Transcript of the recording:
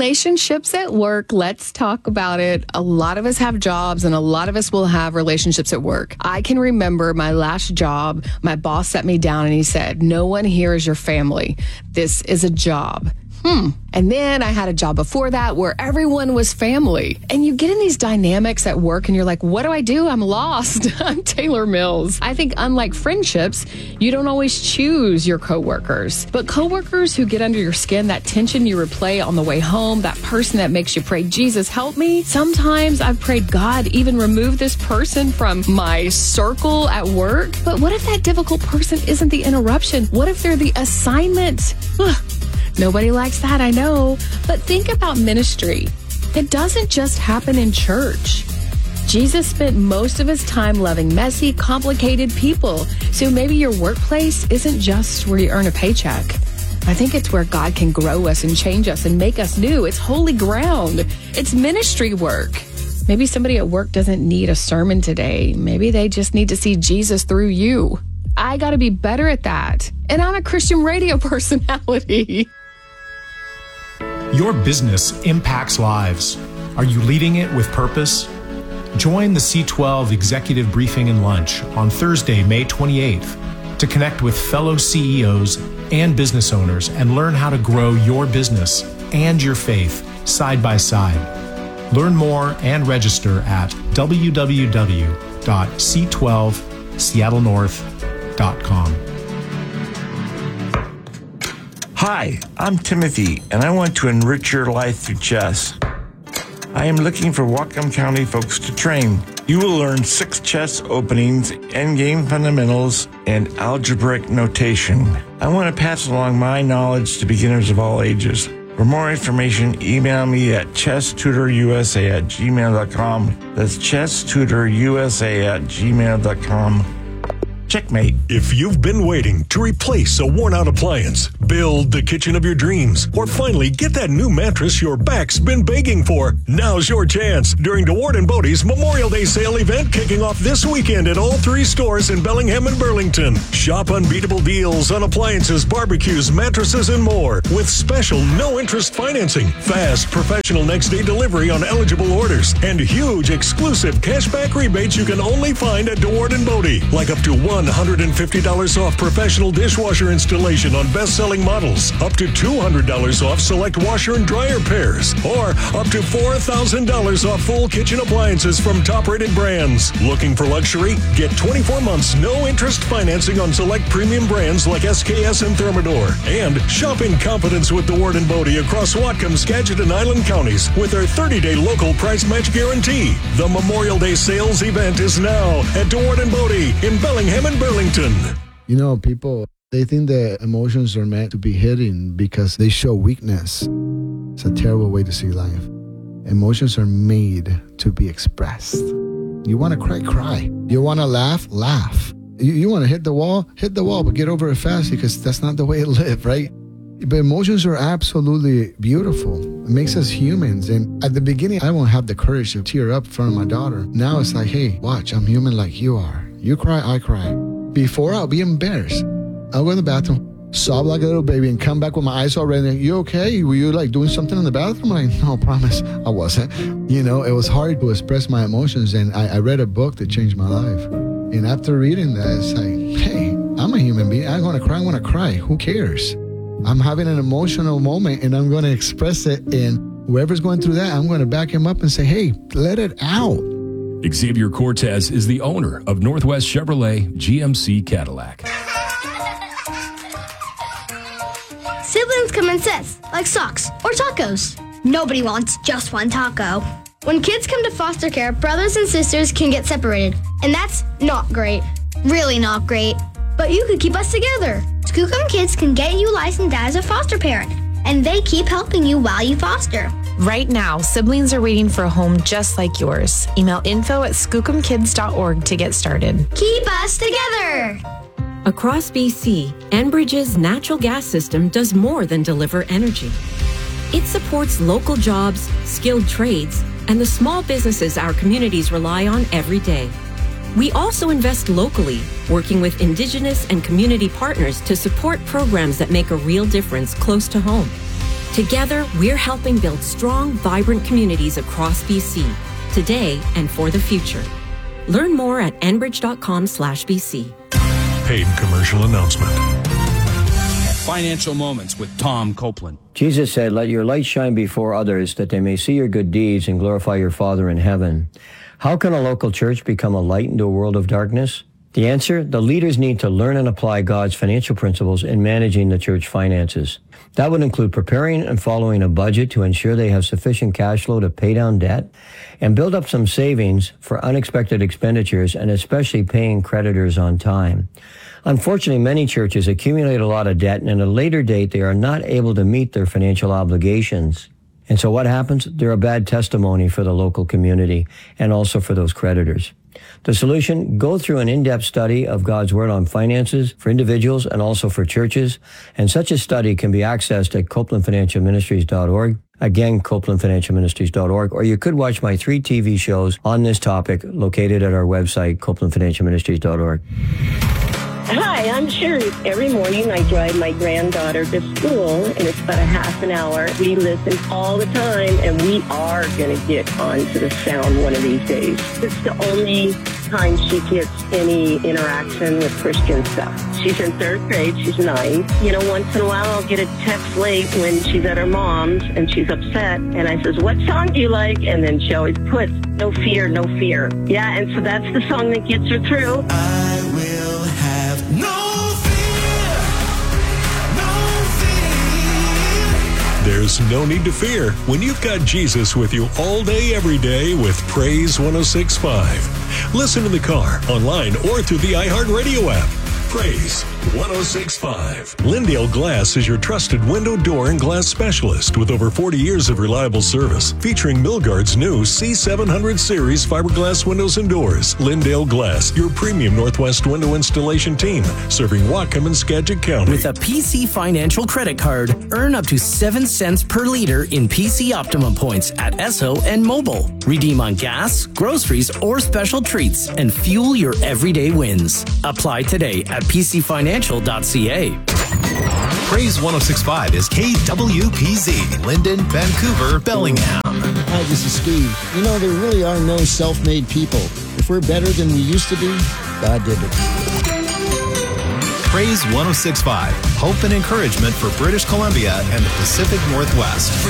Relationships at work. Let's talk about it. A lot of us have jobs and a lot of us will have relationships at work. I can remember my last job. My boss sat me down and he said, no one here is your family. This is a job. And then I had a job before that where everyone was family. And you get in these dynamics at work and you're like, what do I do? I'm lost. I'm Taylor Mills. I think unlike friendships, you don't always choose your coworkers. But coworkers who get under your skin, that tension you replay on the way home, that person that makes you pray, Jesus, help me. Sometimes I've prayed, God, even remove this person from my circle at work. But what if that difficult person isn't the interruption? What if they're the assignment? Nobody likes that, I know. But think about ministry. It doesn't just happen in church. Jesus spent most of his time loving messy, complicated people. So maybe your workplace isn't just where you earn a paycheck. I think it's where God can grow us and change us and make us new. It's holy ground. It's ministry work. Maybe somebody at work doesn't need a sermon today. Maybe they just need to see Jesus through you. I got to be better at that. And I'm a Christian radio personality. Your business impacts lives. Are you leading it with purpose? Join the C12 Executive Briefing and Lunch on Thursday, May 28th to connect with fellow CEOs and business owners and learn how to grow your business and your faith side by side. Learn more and register at www.c12seattlenorth.com. Hi, I'm Timothy, and I want to enrich your life through chess. I am looking for Whatcom County folks to train. You will learn 6 chess openings, endgame fundamentals, and algebraic notation. I want to pass along my knowledge to beginners of all ages. For more information, email me at chesstutorusa@gmail.com. That's chesstutorusa@gmail.com. Checkmate. If you've been waiting to replace a worn-out appliance, build the kitchen of your dreams, or finally get that new mattress your back's been begging for, now's your chance during DeWard & Bodie's Memorial Day sale event kicking off this weekend at all 3 stores in Bellingham and Burlington. Shop unbeatable deals on appliances, barbecues, mattresses, and more with special no-interest financing, fast professional next-day delivery on eligible orders, and huge exclusive cashback rebates you can only find at DeWard & Bodie, like up to $150 off professional dishwasher installation on best-selling models, up to $200 off select washer and dryer pairs, or up to $4,000 off full kitchen appliances from top-rated brands. Looking for luxury? Get 24 months no-interest financing on select premium brands like SKS and Thermador. And shop in confidence with DeWard & Bodie across Whatcom, Skagit, and Island counties with their 30-day local price match guarantee. The Memorial Day sales event is now at DeWard & Bodie in Bellingham and Burlington. You know, people, they think that emotions are meant to be hidden because they show weakness. It's a terrible way to see life. Emotions are made to be expressed. You want to cry, cry. You want to laugh, laugh. You want to hit the wall, but get over it fast because that's not the way it lives, right? But emotions are absolutely beautiful. It makes us humans. And at the beginning, I won't have the courage to tear up in front of my daughter. Now it's like, hey, watch, I'm human like you are. You cry, I cry. Before, I'll be embarrassed. I'll go in the bathroom, sob like a little baby, and come back with my eyes all red. You okay? Were you like doing something in the bathroom? I'm like, no, promise, I wasn't. You know, it was hard to express my emotions. And I read a book that changed my life. And after reading that, it's like, hey, I'm a human being. I'm going to cry. I want to cry. Who cares? I'm having an emotional moment and I'm going to express it. And whoever's going through that, I'm going to back him up and say, hey, let it out. Xavier Cortez is the owner of Northwest Chevrolet GMC Cadillac. Siblings come in sets, like socks or tacos. Nobody wants just one taco. When kids come to foster care, brothers and sisters can get separated, and that's not great. Really not great. But you could keep us together. Skookum Kids can get you licensed as a foster parent, and they keep helping you while you foster. Right now, siblings are waiting for a home just like yours. Email info@skookumkids.org to get started. Keep us together! Across BC, Enbridge's natural gas system does more than deliver energy. It supports local jobs, skilled trades, and the small businesses our communities rely on every day. We also invest locally, working with Indigenous and community partners to support programs that make a real difference close to home. Together, we're helping build strong, vibrant communities across BC, today and for the future. Learn more at enbridge.com/BC. Paid commercial announcement. Financial Moments with Tom Copeland. Jesus said, "Let your light shine before others, that they may see your good deeds and glorify your Father in heaven." How can a local church become a light into a world of darkness? The answer, the leaders need to learn and apply God's financial principles in managing the church finances. That would include preparing and following a budget to ensure they have sufficient cash flow to pay down debt and build up some savings for unexpected expenditures and especially paying creditors on time. Unfortunately, many churches accumulate a lot of debt, and at a later date, they are not able to meet their financial obligations. And so what happens? They're a bad testimony for the local community and also for those creditors. The solution, go through an in-depth study of God's Word on finances for individuals and also for churches. And such a study can be accessed at CopelandFinancialMinistries.org. Again, CopelandFinancialMinistries.org. Or you could watch my 3 TV shows on this topic located at our website, CopelandFinancialMinistries.org. Hi, I'm Sherry. Every morning I drive my granddaughter to school, and it's about a half an hour. We listen all the time, and we are going to get onto the sound one of these days. It's the only time she gets any interaction with Christian stuff. She's in 3rd grade. She's 9. You know, once in a while I'll get a text late when she's at her mom's, and she's upset. And I says, "What song do you like?" And then she always puts, "No fear, no fear." Yeah, and so that's the song that gets her through. I will have no fear, no fear. There's no need to fear when you've got Jesus with you all day, every day with Praise 106.5. Listen in the car, online, or through the iHeartRadio app. Praise 106.5. Lindale Glass is your trusted window, door, and glass specialist with over 40 years of reliable service. Featuring Milgard's new C700 series fiberglass windows and doors. Lindale Glass, your premium Northwest window installation team, serving Whatcom and Skagit County. With a PC Financial credit card, earn up to 7 cents per liter in PC Optimum points at Esso and Mobile. Redeem on gas, groceries, or special treats and fuel your everyday wins. Apply today at pcfinancial.ca. Praise 106.5 is KWPZ, Linden, Vancouver, Bellingham. Hi, this is Steve. You know, there really are no self-made people. If we're better than we used to be, God did it. Praise 106.5, hope and encouragement for British Columbia and the Pacific Northwest.